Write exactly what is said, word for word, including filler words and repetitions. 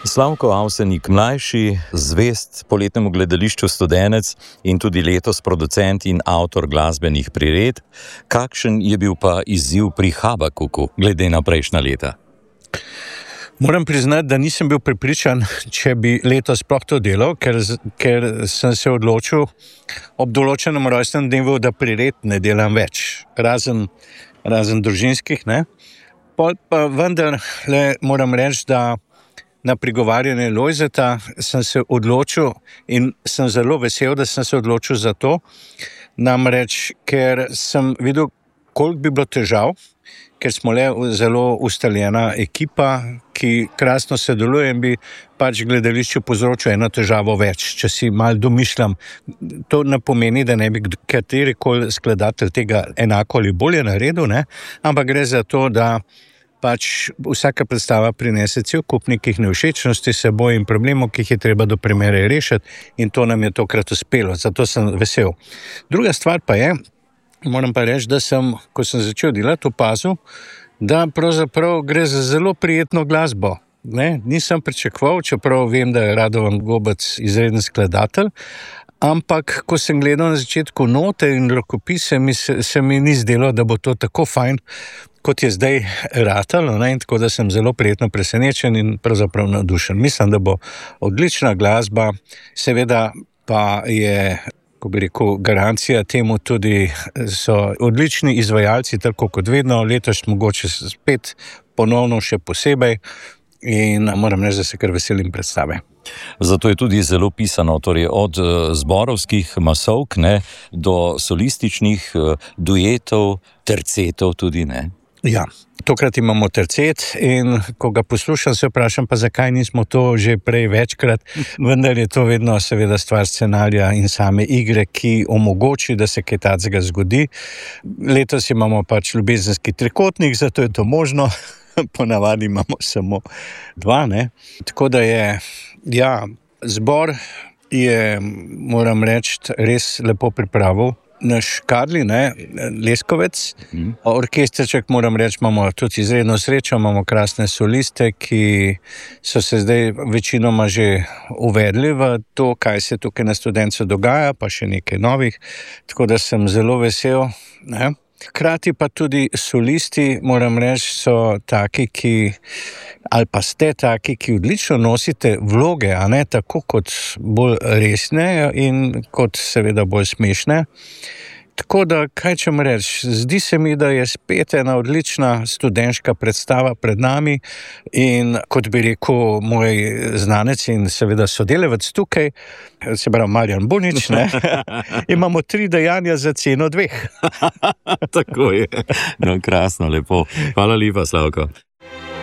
Slavko Avsenik, mlajši, zvest poletnemu gledališču Studenec in tudi letos producent in avtor glasbenih prired. Kakšen je bil pa izziv pri Habakuku, glede na prejšnja leta? Moram priznati, da nisem bil prepričan, če bi letos sploh to delal, ker, ker sem se odločil ob določenem rojstnem dnevu, da prired ne delam več, razen, razen družinskih, ne. Pa, pa vendar le moram reči, da na prigovarjanje Lojzeta sem se odločil in sem zelo vesel, da sem se odločil za to, namreč, ker sem videl, koliko bi bilo težav, ker smo le zelo ustaljena ekipa, ki krasno sodeluje in bi pač gledališču povzročil eno težavo več. Če si malo domišljam, to ne pomeni, da ne bi katerikoli skladatelj tega enako ali bolje naredil, ne? Ampak gre za to, da pač vsaka predstava prinese cel kup nekih nevšečnosti seboj in problemov, ki jih je treba do premiere rešiti, in to nam je tokrat uspelo, zato sem vesel. Druga stvar pa je, moram pa reči, da sem, ko sem začel delati, opazil, da pravzaprav gre za zelo prijetno glasbo. Ne? Nisem pričakoval, čeprav vem, da je Radovan Gobac izreden skladatelj, ampak ko sem gledal na začetku note in rokopise, mi se, se mi ni zdelo, da bo to tako fajn, kot je zdaj ratalo, ne? In tako da sem zelo prijetno presenečen in pravzaprav navdušen. Mislim, da bo odlična glasba, seveda pa je, ko bi rekel, garancija temu tudi so odlični izvajalci, tako kot vedno, letos mogoče spet ponovno še posebej in moram reči, da se kar veselim predstave. Zato je tudi zelo pisano, torej od zborovskih masovk, ne, do solističnih duetov, tercetov tudi, ne. Ja, tokrat imamo tercet in ko ga poslušam, se vprašam, pa zakaj nismo to že prej večkrat, vendar je to vedno seveda stvar scenarija in same igre, ki omogoči, da se kaj takega zgodi. Letos imamo pač ljubezenski trikotnik, zato je to možno, ponavadi imamo samo dva, ne. Tako da je, ja, zbor je, moram reči, res lepo pripravil. Naš Karli, ne, Leskovec, mm. orkestrček, moram reči, imamo tudi izredno srečo, imamo krasne soliste, ki so se zdaj večinoma že uvedli v to, kaj se tukaj na Studencu dogaja, pa še nekaj novih, tako da sem zelo vesel, ne. Hkrati pa tudi solisti, moram reči, so taki, ki, ali pa ste taki, ki odlično nosite vloge, a ne, tako kot bolj resne in kot seveda bolj smešne. Tako da, kaj čem reči, zdi se mi, da je spet ena odlična študentska predstava pred nami in kot bi rekel moj znanec in seveda sodelavec tukaj, se pravi Marjan Bunič, ne, imamo tri dejanja za ceno dveh. Tako je. No, krasno, lepo. Hvala lepa, Slavko.